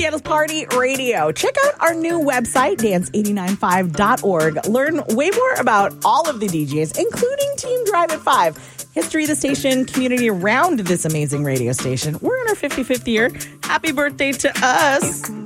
Seattle's Party Radio. Check out our new website, dance895.org. Learn way more about all of the DJs, including Team Drive at 5. History of the station, community around this amazing radio station. We're in our 55th year. Happy birthday to us.